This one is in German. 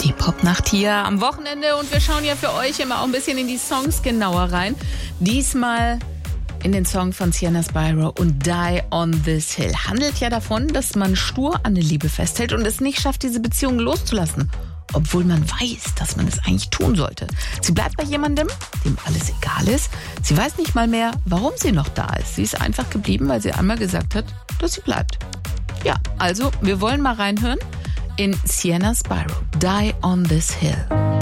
Die Popnacht hier am Wochenende und wir schauen ja für euch immer auch ein bisschen in die Songs genauer rein. Diesmal in den Song von Sienna Spyro und Die on This Hill. Handelt ja davon, dass man stur an der Liebe festhält und es nicht schafft, diese Beziehung loszulassen. Obwohl man weiß, dass man es eigentlich tun sollte. Sie bleibt bei jemandem, dem alles egal ist. Sie weiß nicht mal mehr, warum sie noch da ist. Sie ist einfach geblieben, weil sie einmal gesagt hat, dass sie bleibt. Ja, also wir wollen mal reinhören in Sienna Spyro, Die on This Hill.